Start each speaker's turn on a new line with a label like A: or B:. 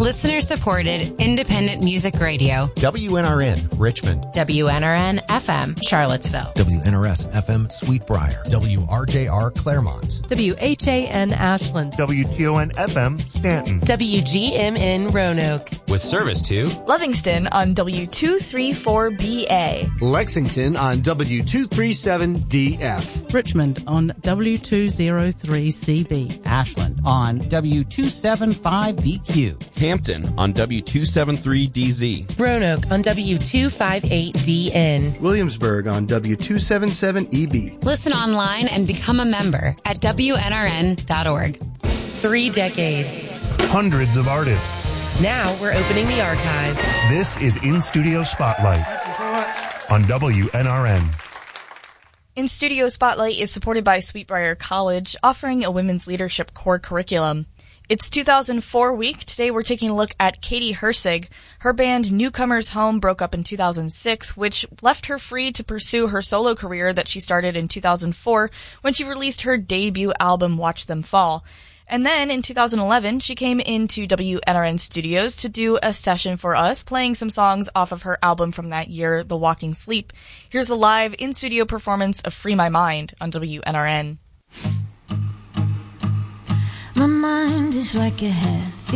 A: Listener-supported, independent music radio.
B: WNRN, Richmond.
C: WNRN FM, Charlottesville.
B: WNRS FM, Sweetbriar.
D: WRJR, Claremont.
E: WHAN, Ashland.
F: WTON FM, Stanton.
G: WGMN, Roanoke.
H: With service to
I: Livingston on W234BA.
J: Lexington on W237DF.
E: Richmond on W203CB.
K: Ashland on W275BQ.
H: Hampton on W273DZ.
G: Roanoke on W258DN.
L: Williamsburg on W277EB.
A: Listen online and become a member at WNRN.org.
G: 3 decades.
F: Hundreds of artists.
G: Now we're opening the archives.
F: This is In Studio Spotlight.
L: Thank you so much.
F: On WNRN.
I: In Studio Spotlight is supported by Sweetbriar College, offering a women's leadership core curriculum. It's 2004 week. Today we're taking a look at Katie Hersig. Her band Newcomers Home broke up in 2006, which left her free to pursue her solo career that she started in 2004 when she released her debut album Watch Them Fall. And then in 2011, she came into WNRN Studios to do a session for us, playing some songs off of her album from that year, The Walking Sleep. Here's a live in-studio performance of Free My Mind on WNRN.
M: My mind is like a half